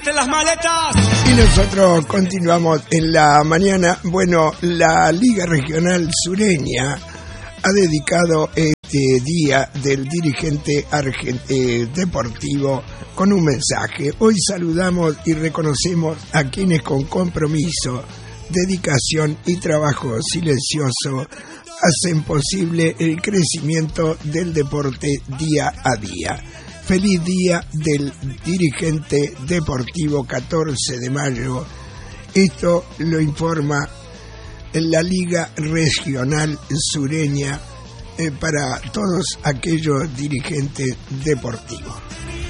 Las maletas. Y nosotros continuamos en la mañana. Bueno, la Liga Regional Sureña ha dedicado este día del dirigente deportivo con un mensaje. Hoy saludamos y reconocemos a quienes con compromiso, dedicación y trabajo silencioso hacen posible el crecimiento del deporte día a día. Feliz día del dirigente deportivo 14 de mayo. Esto lo informa la Liga Regional Sureña para todos aquellos dirigentes deportivos.